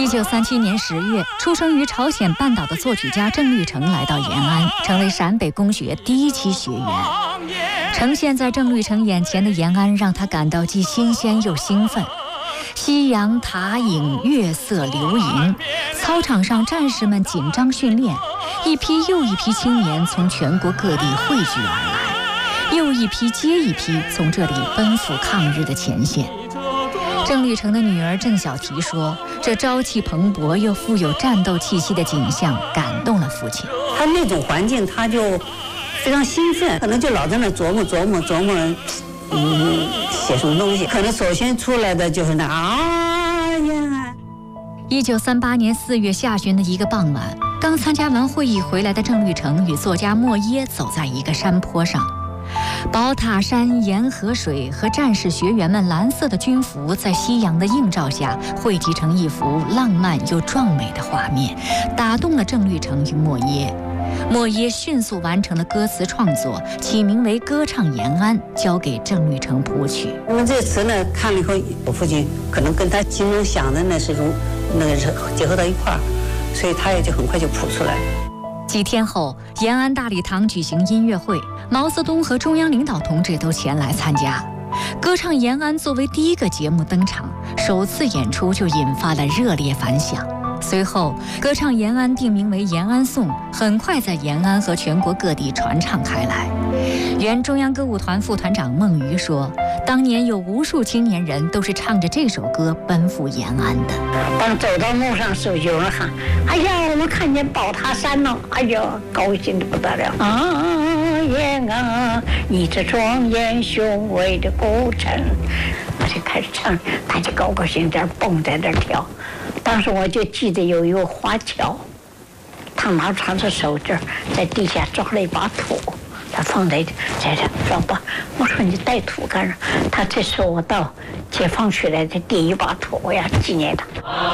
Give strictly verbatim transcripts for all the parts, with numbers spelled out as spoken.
一九三七年十月，出生于朝鲜半岛的作曲家郑律成来到延安，成为陕北公学第一期学员。呈现在郑律成眼前的延安，让他感到既新鲜又兴奋。夕阳塔影，月色流萤，操场上战士们紧张训练，一批又一批青年从全国各地汇聚而来，又一批接一批从这里奔赴抗日的前线。郑律成的女儿郑小提说，这朝气蓬勃又富有战斗气息的景象感动了父亲。 他那种环境他就非常兴奋，可能就老在那琢磨琢磨琢磨嗯，写什么东西，可能首先出来的就是那啊呀。 一九三八年四月下旬的一个傍晚，刚参加完会议回来的郑律成与作家莫耶走在一个山坡上，宝塔山、沿河水和战士学员们蓝色的军服在夕阳的映照下汇集成一幅浪漫又壮美的画面，打动了郑律成与莫耶。莫耶迅速完成了歌词创作，起名为《歌唱延安》，交给郑律成谱曲。 我们这词呢，看了以后，我父亲可能跟他心中想的那是如那个是结合到一块儿，所以他也就很快就谱出来。 几天后，延安大礼堂举行音乐会，毛泽东和中央领导同志都前来参加。歌唱延安作为第一个节目登场，首次演出就引发了热烈反响。随后，歌唱延安定名为延安颂，很快在延安和全国各地传唱开来。原中央歌舞团副团长孟瑜说，当年有无数青年人都是唱着这首歌奔赴延安的。 当走到路上时候，有人喊：“哎呀，我们看见宝塔山了！”哎呀，高兴得不得了啊！延安，你这庄严雄伟的古城，我就开始唱，大家高高兴兴蹦在那儿跳。当时我就记得有一个华侨，他拿长着手绢在地下抓了一把土，他放在在这抓吧。我说你带土干啥？他这是我到解放区来的第一把土，我要纪念他。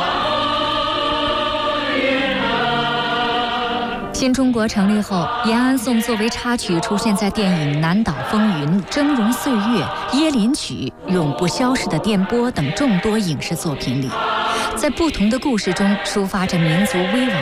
新中国成立后，延安颂作为插曲出现在电影《南岛风云》《峥嵘岁月》《椰林曲》《永不消逝的电波》等众多影视作品里，在不同的故事中抒发着民族危亡